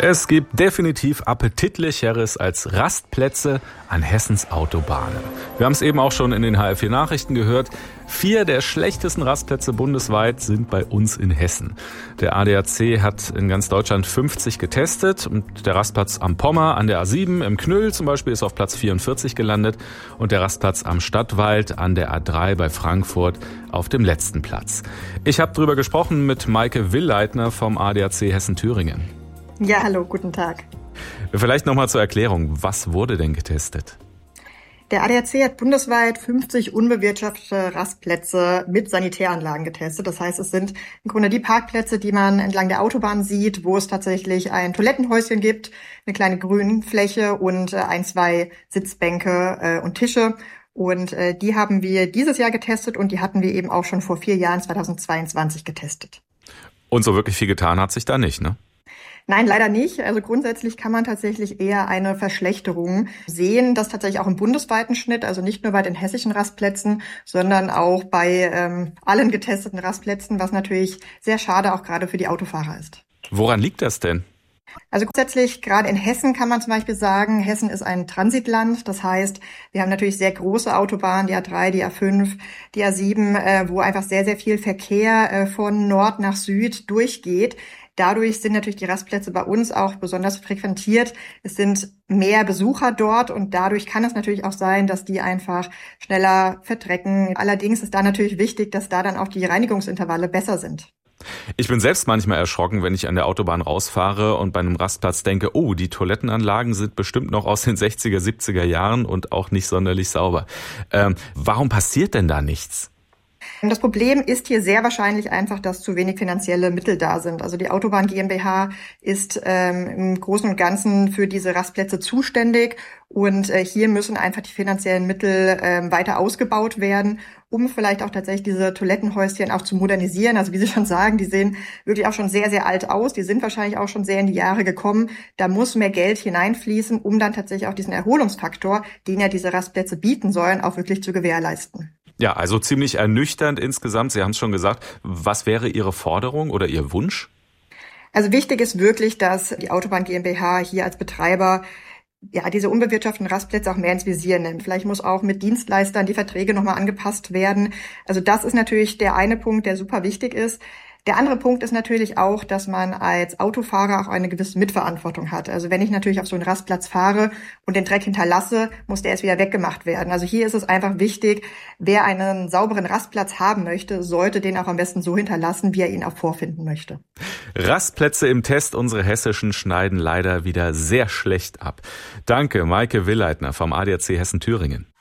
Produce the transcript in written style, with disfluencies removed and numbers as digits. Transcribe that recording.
Es gibt definitiv Appetitlicheres als Rastplätze an Hessens Autobahnen. Wir haben es eben auch schon in den HR4 Nachrichten gehört. 4 der schlechtesten Rastplätze bundesweit sind bei uns in Hessen. Der ADAC hat in ganz Deutschland 50 getestet. Und der Rastplatz am Pommer an der A7 im Knüll zum Beispiel ist auf Platz 44 gelandet. Und der Rastplatz am Stadtwald an der A3 bei Frankfurt auf dem letzten Platz. Ich habe darüber gesprochen mit Maike Willleitner vom ADAC Hessen-Thüringen. Ja, hallo, guten Tag. Vielleicht nochmal zur Erklärung, was wurde denn getestet? Der ADAC hat bundesweit 50 unbewirtschaftete Rastplätze mit Sanitäranlagen getestet. Das heißt, es sind im Grunde die Parkplätze, die man entlang der Autobahn sieht, wo es tatsächlich ein Toilettenhäuschen gibt, eine kleine Grünfläche und 1-2 Sitzbänke und Tische. Und die haben wir dieses Jahr getestet und die hatten wir eben auch schon vor 4 Jahren, 2022, getestet. Und so wirklich viel getan hat sich da nicht, ne? Nein, leider nicht. Also grundsätzlich kann man tatsächlich eher eine Verschlechterung sehen, das tatsächlich auch im bundesweiten Schnitt, also nicht nur bei den hessischen Rastplätzen, sondern auch bei allen getesteten Rastplätzen, was natürlich sehr schade auch gerade für die Autofahrer ist. Woran liegt das denn? Also grundsätzlich, gerade in Hessen kann man zum Beispiel sagen, Hessen ist ein Transitland. Das heißt, wir haben natürlich sehr große Autobahnen, die A3, die A5, die A7, wo einfach sehr, sehr viel Verkehr von Nord nach Süd durchgeht. Dadurch sind natürlich die Rastplätze bei uns auch besonders frequentiert. Es sind mehr Besucher dort und dadurch kann es natürlich auch sein, dass die einfach schneller verdrecken. Allerdings ist da natürlich wichtig, dass da dann auch die Reinigungsintervalle besser sind. Ich bin selbst manchmal erschrocken, wenn ich an der Autobahn rausfahre und bei einem Rastplatz denke, oh, die Toilettenanlagen sind bestimmt noch aus den 60er, 70er Jahren und auch nicht sonderlich sauber. Warum passiert denn da nichts? Das Problem ist hier sehr wahrscheinlich einfach, dass zu wenig finanzielle Mittel da sind. Also die Autobahn GmbH ist im Großen und Ganzen für diese Rastplätze zuständig und hier müssen einfach die finanziellen Mittel weiter ausgebaut werden, um vielleicht auch tatsächlich diese Toilettenhäuschen auch zu modernisieren. Also wie Sie schon sagen, die sehen wirklich auch schon sehr, sehr alt aus. Die sind wahrscheinlich auch schon sehr in die Jahre gekommen. Da muss mehr Geld hineinfließen, um dann tatsächlich auch diesen Erholungsfaktor, den ja diese Rastplätze bieten sollen, auch wirklich zu gewährleisten. Ja, also ziemlich ernüchternd insgesamt. Sie haben es schon gesagt. Was wäre Ihre Forderung oder Ihr Wunsch? Also wichtig ist wirklich, dass die Autobahn GmbH hier als Betreiber diese unbewirtschafteten Rastplätze auch mehr ins Visier nimmt. Vielleicht muss auch mit Dienstleistern die Verträge nochmal angepasst werden. Also das ist natürlich der eine Punkt, der super wichtig ist. Der andere Punkt ist natürlich auch, dass man als Autofahrer auch eine gewisse Mitverantwortung hat. Also wenn ich natürlich auf so einen Rastplatz fahre und den Dreck hinterlasse, muss der erst wieder weggemacht werden. Also hier ist es einfach wichtig, wer einen sauberen Rastplatz haben möchte, sollte den auch am besten so hinterlassen, wie er ihn auch vorfinden möchte. Rastplätze im Test, unsere hessischen, schneiden leider wieder sehr schlecht ab. Danke, Maike Willleitner vom ADAC Hessen-Thüringen.